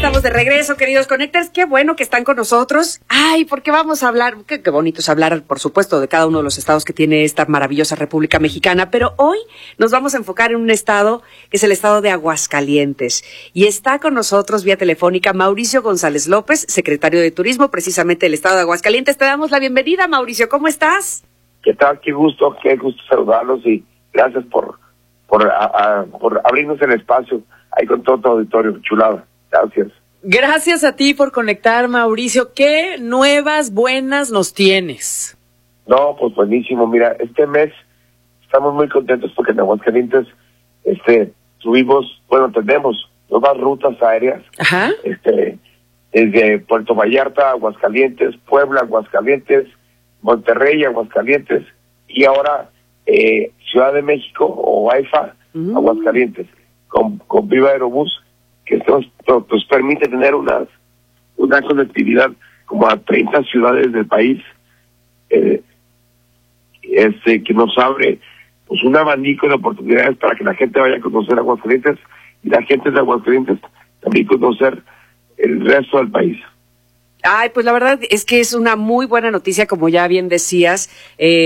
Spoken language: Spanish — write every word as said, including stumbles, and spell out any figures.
estamos de regreso, queridos Connectors. Qué bueno que están con nosotros. Ay, porque vamos a hablar, qué, qué bonito es hablar, por supuesto, de cada uno de los estados que tiene esta maravillosa República Mexicana. Pero hoy nos vamos a enfocar en un estado que es el estado de Aguascalientes. Y está con nosotros vía telefónica Mauricio González López, secretario de Turismo, precisamente del estado de Aguascalientes. Te damos la bienvenida, Mauricio. ¿Cómo estás? ¿Qué tal? Qué gusto, qué gusto saludarlos y gracias por, por, a, a, por abrirnos el espacio ahí con todo tu auditorio. Chulada. Gracias. Gracias a ti por conectar, Mauricio. ¿Qué nuevas buenas nos tienes? No, pues buenísimo. Mira, este mes estamos muy contentos porque en Aguascalientes este, subimos, bueno, tenemos nuevas rutas aéreas. Ajá. Este, desde Puerto Vallarta, Aguascalientes, Puebla, Aguascalientes, Monterrey, Aguascalientes y ahora eh, Ciudad de México o AIFA, uh-huh. Aguascalientes, con, con Viva Aerobús, que nos, nos permite tener una, una conectividad como a treinta ciudades del país, eh, este que nos abre pues un abanico de oportunidades para que la gente vaya a conocer Aguascalientes y la gente de Aguascalientes también conocer el resto del país. Ay, pues la verdad es que es una muy buena noticia, como ya bien decías. Eh,